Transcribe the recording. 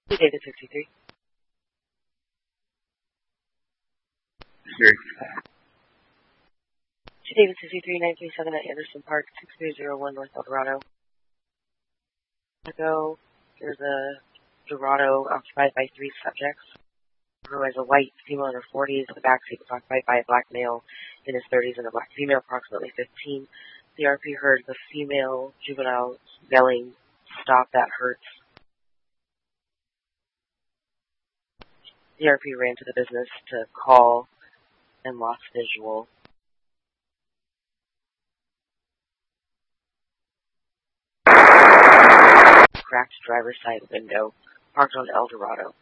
David 63. Sure. David 63, 937 at Anderson Park, 6301 North Eldorado. Ago, there's a Dorado occupied by 3 subjects. Who has a white female in her 40s. The backseat was occupied by a black male in his 30s and a black female, approximately 15. The RP heard the female juvenile yelling, "Stop, that hurts." The RP ran to the business to call and lost visual. Cracked driver's side window, parked on Eldorado.